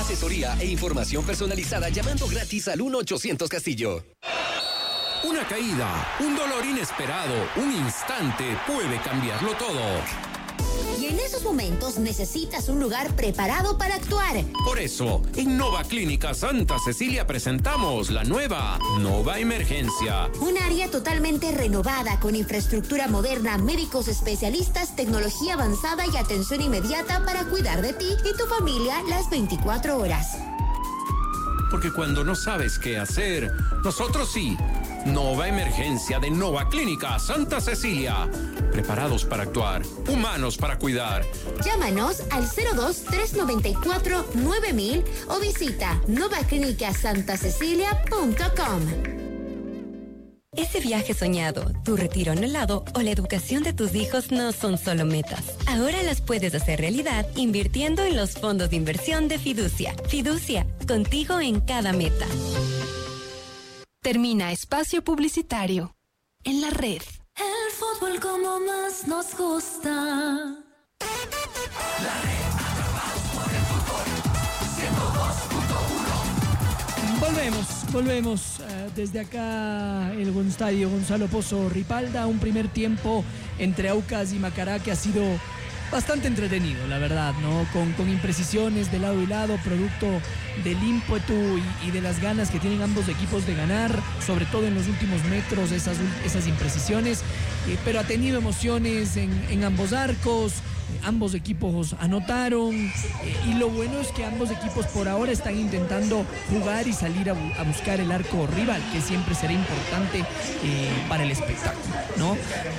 Asesoría e información personalizada llamando gratis al 1-800 Castillo. Una caída, un dolor inesperado, un instante puede cambiarlo todo. Y en esos momentos necesitas un lugar preparado para actuar. Por eso, en Nova Clínica Santa Cecilia presentamos la nueva Nova Emergencia. Un área totalmente renovada con infraestructura moderna, médicos especialistas, tecnología avanzada y atención inmediata para cuidar de ti y tu familia las 24 horas. Porque cuando no sabes qué hacer, nosotros sí. Nova Emergencia de Nova Clínica Santa Cecilia. Preparados para actuar, humanos para cuidar. Llámanos al 02-394-9000 o visita novaclinicasantaCecilia.com. Ese viaje soñado, tu retiro anhelado o la educación de tus hijos no son solo metas. Ahora las puedes hacer realidad invirtiendo en los fondos de inversión de Fiducia. Fiducia, contigo en cada meta. Termina espacio publicitario en la red. El fútbol como más nos gusta. La red, atrapados por el fútbol, 102.1. Volvemos desde acá el estadio Gonzalo Pozo Ripalda, un primer tiempo entre Aucas y Macará que ha sido bastante entretenido, la verdad, ¿no? Con imprecisiones de lado y lado, producto del ímpetu y de las ganas que tienen ambos equipos de ganar, sobre todo en los últimos metros, esas imprecisiones, pero ha tenido emociones en ambos arcos. Ambos equipos anotaron y lo bueno es que ambos equipos por ahora están intentando jugar y salir a buscar el arco rival, que siempre será importante para el espectáculo, ¿no?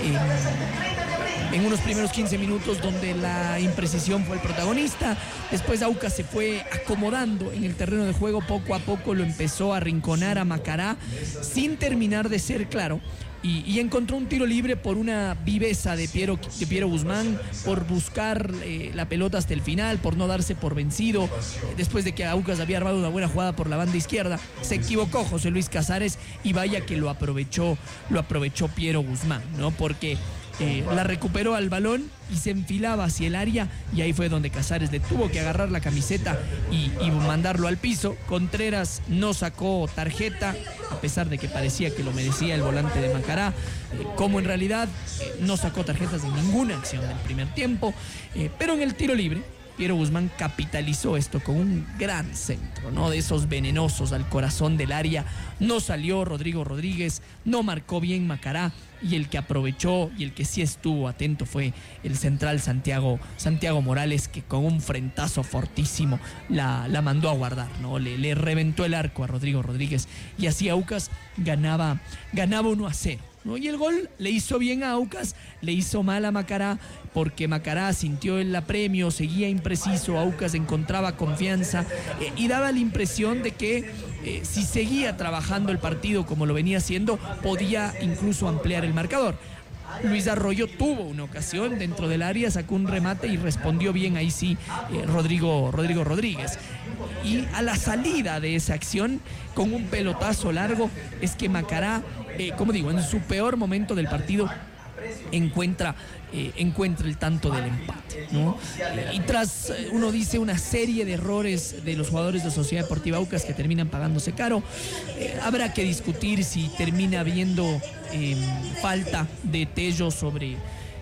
En unos primeros 15 minutos donde la imprecisión fue el protagonista, después Aucas se fue acomodando en el terreno de juego, poco a poco lo empezó a arrinconar a Macará sin terminar de ser claro. Y encontró un tiro libre por una viveza de Piero Guzmán, por buscar la pelota hasta el final, por no darse por vencido. Después de que Aucas había armado una buena jugada por la banda izquierda, se equivocó José Luis Casares y vaya que lo aprovechó Piero Guzmán, ¿no? Porque la recuperó al balón y se enfilaba hacia el área y ahí fue donde Casares le tuvo que agarrar la camiseta y mandarlo al piso. Contreras no sacó tarjeta a pesar de que parecía que lo merecía el volante de Macará, como en realidad no sacó tarjetas de ninguna acción del primer tiempo, pero en el tiro libre Piero Guzmán capitalizó esto con un gran centro, ¿no? De esos venenosos al corazón del área. No salió Rodrigo Rodríguez, no marcó bien Macará y el que aprovechó y el que sí estuvo atento fue el central Santiago Morales, que con un frentazo fortísimo la mandó a guardar, ¿no? Le reventó el arco a Rodrigo Rodríguez y así Aucas ganaba 1-0. ¿No? Y el gol le hizo bien a Aucas, le hizo mal a Macará, porque Macará sintió el apremio, seguía impreciso, Aucas encontraba confianza y daba la impresión de que si seguía trabajando el partido como lo venía haciendo, podía incluso ampliar el marcador. Luis Arroyo tuvo una ocasión dentro del área, sacó un remate y respondió bien ahí sí Rodrigo Rodríguez. Y a la salida de esa acción, con un pelotazo largo, es que Macará, como digo, en su peor momento del partido, encuentra el tanto del empate, ¿no? Y tras, uno dice, una serie de errores de los jugadores de Sociedad Deportiva Aucas que terminan pagándose caro, habrá que discutir si termina habiendo falta de Tello sobre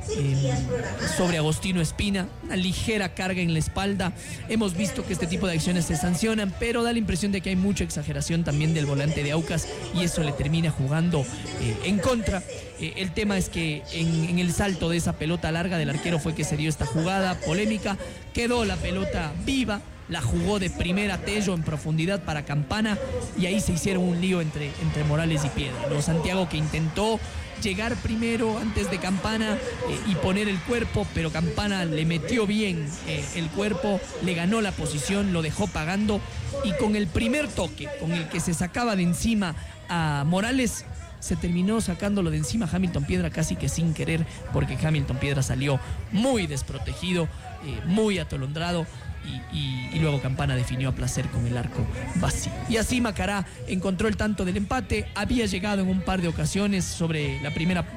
Agostino Espina, una ligera carga en la espalda. Hemos visto que este tipo de acciones se sancionan, pero da la impresión de que hay mucha exageración también del volante de Aucas y eso le termina jugando en contra. El tema es que en el salto de esa pelota larga del arquero fue que se dio esta jugada polémica, quedó la pelota viva, la jugó de primera Tello en profundidad para Campana y ahí se hicieron un lío entre Morales y Piedra, ¿no? Santiago, que intentó llegar primero antes de Campana y poner el cuerpo, pero Campana le metió bien el cuerpo, le ganó la posición, lo dejó pagando y con el primer toque con el que se sacaba de encima a Morales, se terminó sacándolo de encima Hamilton Piedra casi que sin querer, porque Hamilton Piedra salió muy desprotegido, muy atolondrado. Y luego Campana definió a placer con el arco vacío. Y así Macará encontró el tanto del empate, había llegado en un par de ocasiones sobre la primera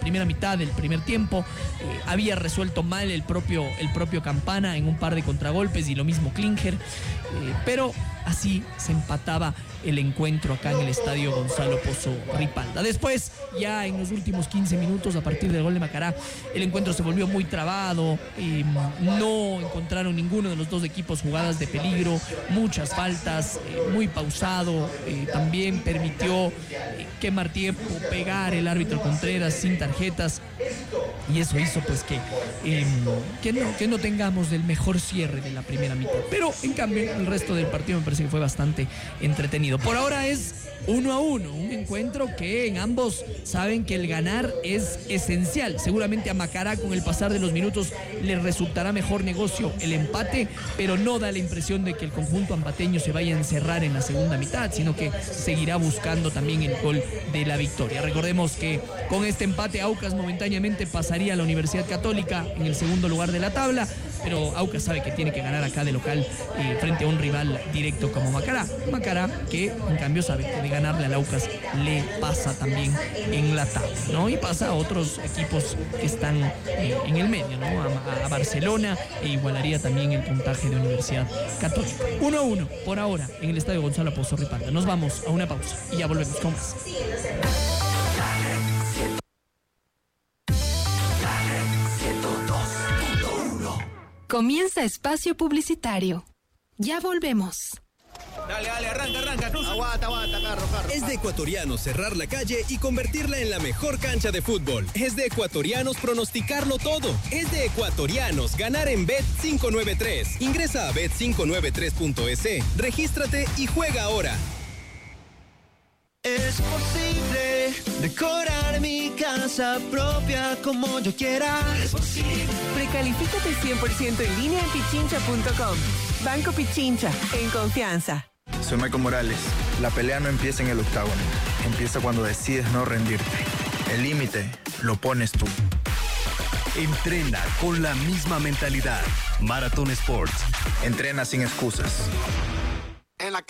primera mitad del primer tiempo. Había resuelto mal el propio Campana en un par de contragolpes y lo mismo Klinger, pero así se empataba el encuentro acá en el estadio Gonzalo Pozo Ripalda. Después, ya en los últimos 15 minutos, a partir del gol de Macará, el encuentro se volvió muy trabado, no encontraron ninguno de los dos equipos jugadas de peligro, muchas faltas, muy pausado, también permitió quemar tiempo, pegar el árbitro Contreras sin tarjetas, y eso hizo pues que no tengamos el mejor cierre de la primera mitad. Pero en cambio el resto del partido me parece que fue bastante entretenido. Por ahora es 1-1, un encuentro que en ambos saben que el ganar es esencial. Seguramente a Macará con el pasar de los minutos le resultará mejor negocio el empate, pero no da la impresión de que el conjunto ambateño se vaya a encerrar en la segunda mitad, sino que seguirá buscando también el gol de la victoria. Recordemos que con este empate Aucas momentáneamente pasaría a la Universidad Católica en el segundo lugar de la tabla, pero Aucas sabe que tiene que ganar acá de local frente a un rival directo como Macará. Macará que en cambio sabe que de ganarle al Aucas le pasa también en la tabla, ¿no? Y pasa a otros equipos que están en el medio, ¿no? A Barcelona, e igualaría también el puntaje de Universidad Católica. 1-1 por ahora en el estadio Gonzalo Pozo Ripalda. Nos vamos a una pausa y ya volvemos con más. Comienza espacio publicitario. Ya volvemos. Dale, arranca, cruza. Aguanta, carro. Es de ecuatorianos cerrar la calle y convertirla en la mejor cancha de fútbol. Es de ecuatorianos pronosticarlo todo. Es de ecuatorianos ganar en Bet593. Ingresa a bet593.es, regístrate y juega ahora. Es posible decorar mi casa propia como yo quiera. Es posible. Precalifícate 100% en línea en pichincha.com. Banco Pichincha, en confianza. Soy Michael Morales. La pelea no empieza en el octágono. Empieza cuando decides no rendirte. El límite lo pones tú. Entrena con la misma mentalidad. Marathon Sports. Entrena sin excusas. En la